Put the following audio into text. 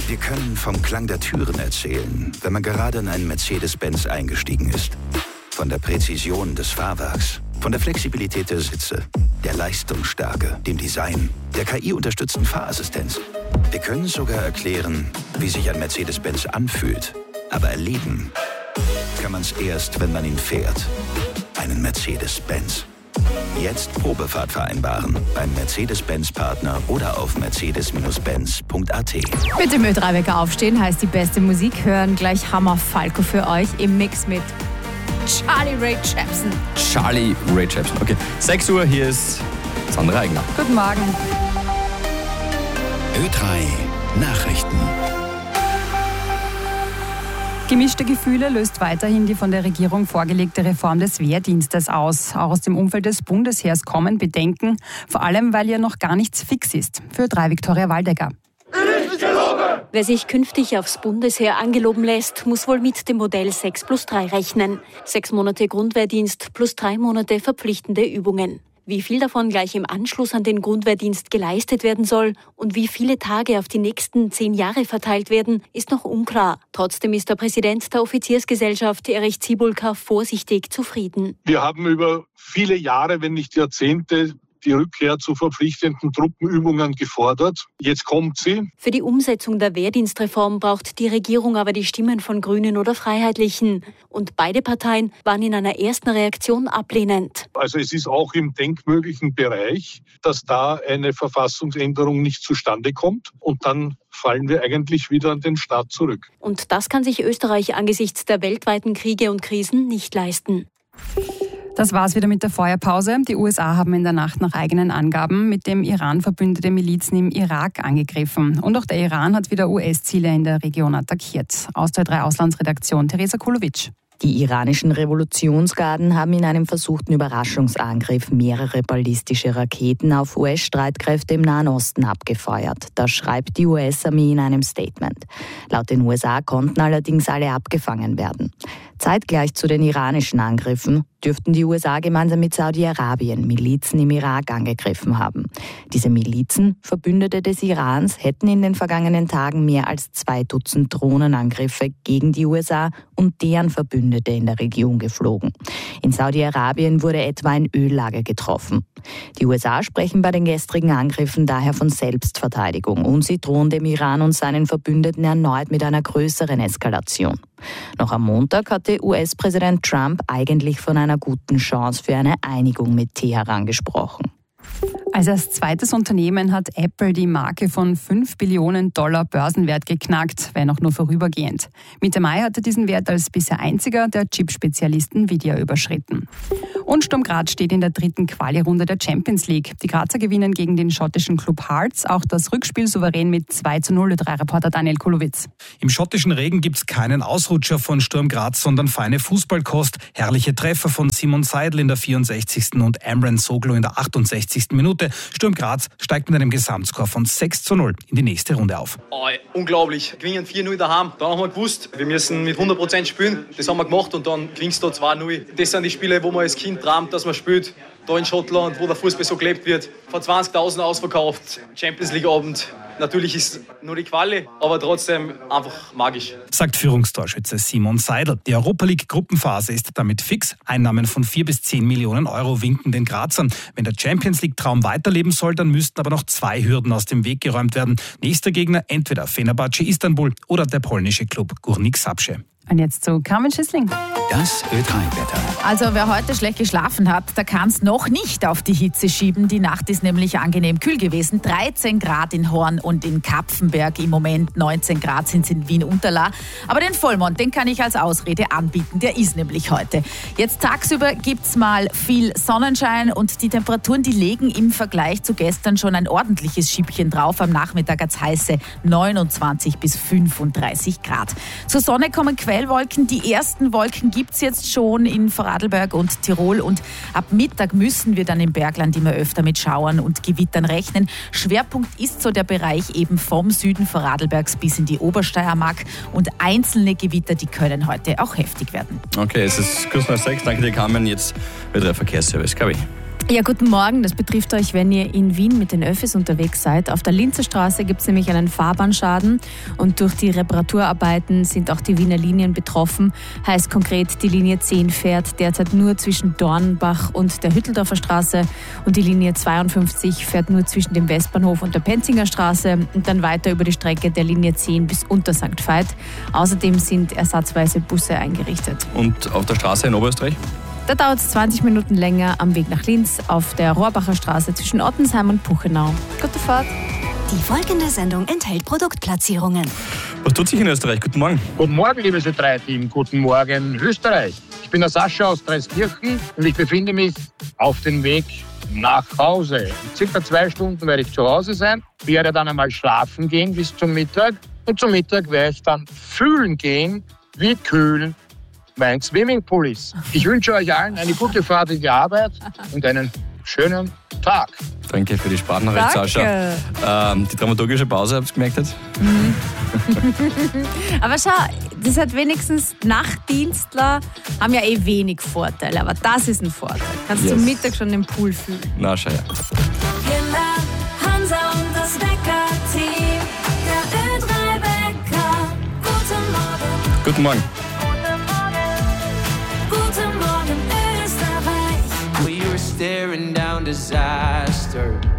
Wir können vom Klang der Türen erzählen, wenn man gerade in einen Mercedes-Benz eingestiegen ist. Von der Präzision des Fahrwerks, von der Flexibilität der Sitze, der Leistungsstärke, dem Design, der KI-unterstützten Fahrassistenz. Wir können sogar erklären, wie sich ein Mercedes-Benz anfühlt. Aber erleben kann man es erst, wenn man ihn fährt. Einen Mercedes-Benz. Jetzt Probefahrt vereinbaren beim Mercedes-Benz-Partner oder auf mercedes-benz.at. Mit dem Ö3-Wecker aufstehen heißt die beste Musik hören. Gleich Hammer Falco für euch im Mix mit Charlie Ray Jepsen. Charlie Ray Jepsen. Okay, 6 Uhr, hier ist Sandra Eigner. Guten Morgen. Ö3 Nachrichten. Gemischte Gefühle löst weiterhin die von der Regierung vorgelegte Reform des Wehrdienstes aus. Auch aus dem Umfeld des Bundesheers kommen Bedenken, vor allem weil ja noch gar nichts fix ist. Für Ö3 Viktoria Waldecker. Wer sich künftig aufs Bundesheer angeloben lässt, muss wohl mit dem Modell 6+3 rechnen. 6 Monate Grundwehrdienst plus 3 Monate verpflichtende Übungen. Wie viel davon gleich im Anschluss an den Grundwehrdienst geleistet werden soll und wie viele Tage auf die nächsten 10 Jahre verteilt werden, ist noch unklar. Trotzdem ist der Präsident der Offiziersgesellschaft, Erich Zibulka, vorsichtig zufrieden. Wir haben über viele Jahre, wenn nicht Jahrzehnte, die Rückkehr zu verpflichtenden Truppenübungen gefordert. Jetzt kommt sie. Für die Umsetzung der Wehrdienstreform braucht die Regierung aber die Stimmen von Grünen oder Freiheitlichen. Und beide Parteien waren in einer ersten Reaktion ablehnend. Also es ist auch im denkmöglichen Bereich, dass da eine Verfassungsänderung nicht zustande kommt. Und dann fallen wir eigentlich wieder an den Staat zurück. Und das kann sich Österreich angesichts der weltweiten Kriege und Krisen nicht leisten. Das war's wieder mit der Feuerpause. Die USA haben in der Nacht nach eigenen Angaben mit dem Iran verbündete Milizen im Irak angegriffen. Und auch der Iran hat wieder US-Ziele in der Region attackiert. Aus der Ö3 Auslandsredaktion Teresa Kulovic. Die iranischen Revolutionsgarden haben in einem versuchten Überraschungsangriff mehrere ballistische Raketen auf US-Streitkräfte im Nahen Osten abgefeuert. Das schreibt die US-Armee in einem Statement. Laut den USA konnten allerdings alle abgefangen werden. Zeitgleich zu den iranischen Angriffen dürften die USA gemeinsam mit Saudi-Arabien Milizen im Irak angegriffen haben. Diese Milizen, Verbündete des Irans, hätten in den vergangenen Tagen mehr als 2 Dutzend Drohnenangriffe gegen die USA und deren Verbündete in der Region geflogen. In Saudi-Arabien wurde etwa ein Öllager getroffen. Die USA sprechen bei den gestrigen Angriffen daher von Selbstverteidigung und sie drohen dem Iran und seinen Verbündeten erneut mit einer größeren Eskalation. Noch am Montag hatte US-Präsident Trump eigentlich von einer guten Chance für eine Einigung mit Teheran gesprochen. Als zweites Unternehmen hat Apple die Marke von $5 Billionen Börsenwert geknackt, wenn auch nur vorübergehend. Mitte Mai hatte diesen Wert als bisher einziger der Chip-Spezialist Nvidia überschritten. Und Sturm Graz steht in der 3. Quali-Runde der Champions League. Die Grazer gewinnen gegen den schottischen Club Hearts, auch das Rückspiel souverän mit 2:0. Ö3-Reporter Daniel Kulowitz. Im schottischen Regen gibt es keinen Ausrutscher von Sturm Graz, sondern feine Fußballkost. Herrliche Treffer von Simon Seidel in der 64. und Amran Soglo in der 68. Minute. Sturm Graz steigt mit einem Gesamtscore von 6:0 in die nächste Runde auf. Oh, unglaublich. Gewinnen 4:0 daheim. Dann haben wir gewusst, wir müssen mit 100% spielen. Das haben wir gemacht und dann gewinnst du 2:0. Das sind die Spiele, wo man als Kind träumt, dass man spielt. Da in Schottland, wo der Fußball so gelebt wird. Vor 20.000 ausverkauft. Champions League Abend. Natürlich ist nur die Quali, aber trotzdem einfach magisch. Sagt Führungstorschütze Simon Seidel. Die Europa League Gruppenphase ist damit fix. Einnahmen von 4 bis 10 Millionen Euro winken den Grazern. Wenn der Champions League Traum weiterleben soll, dann müssten aber noch 2 Hürden aus dem Weg geräumt werden. Nächster Gegner entweder Fenerbahce Istanbul oder der polnische Klub Górnik Zabrze. Und jetzt zu Carmen Schissling. Das Ö3-Wetter. Also wer heute schlecht geschlafen hat, der kann es noch nicht auf die Hitze schieben. Die Nacht ist nämlich angenehm kühl gewesen. 13 Grad in Horn und in Kapfenberg im Moment. 19 Grad sind es in Wien-Unterlaa. Aber den Vollmond, den kann ich als Ausrede anbieten. Der ist nämlich heute. Jetzt tagsüber gibt es mal viel Sonnenschein und die Temperaturen, die legen im Vergleich zu gestern schon ein ordentliches Schiebchen drauf. Am Nachmittag hat es heiße 29 bis 35 Grad. Zur Sonne kommen Quellwolken. Die ersten Wolken gibt es jetzt schon in Vorarlberg und Tirol und ab Mittag müssen wir dann im Bergland immer öfter mit Schauern und Gewittern rechnen. Schwerpunkt ist so der Bereich eben vom Süden Vorarlbergs bis in die Obersteiermark und einzelne Gewitter, die können heute auch heftig werden. Okay, es ist kurz nach 6. Danke dir, Carmen. Jetzt wird der Verkehrsservice. KW. Ja, guten Morgen. Das betrifft euch, wenn ihr in Wien mit den Öffis unterwegs seid. Auf der Linzer Straße gibt es nämlich einen Fahrbahnschaden und durch die Reparaturarbeiten sind auch die Wiener Linien betroffen. Heißt konkret, die Linie 10 fährt derzeit nur zwischen Dornbach und der Hütteldorfer Straße und die Linie 52 fährt nur zwischen dem Westbahnhof und der Penzinger Straße und dann weiter über die Strecke der Linie 10 bis unter St. Veit. Außerdem sind ersatzweise Busse eingerichtet. Und auf der Straße in Oberösterreich? Da dauert es 20 Minuten länger am Weg nach Linz auf der Rohrbacher Straße zwischen Ottensheim und Puchenau. Gute Fahrt. Die folgende Sendung enthält Produktplatzierungen. Was tut sich in Österreich? Guten Morgen. Guten Morgen, liebes Ö3-Team. Guten Morgen, Österreich. Ich bin der Sascha aus Dreiskirchen und ich befinde mich auf dem Weg nach Hause. In circa 2 Stunden werde ich zu Hause sein, werde dann einmal schlafen gehen bis zum Mittag. Und zum Mittag werde ich dann fühlen gehen, wie kühl mein Swimmingpool ist. Ich wünsche euch allen eine gute Fahrt in die Arbeit und einen schönen Tag. Danke für die Sprachnachricht, Sascha. Die dramaturgische Pause, habt ihr gemerkt jetzt? Aber schau, das hat wenigstens Nachtdienstler, haben ja wenig Vorteile, aber das ist ein Vorteil. Kannst zum Mittag schon im Pool fühlen. Na, schau ja. Hansa und das Wecker-Team, der Ö3-Wecker. Guten Morgen. Guten Morgen. Guten Morgen, Österreich. We were staring down disaster.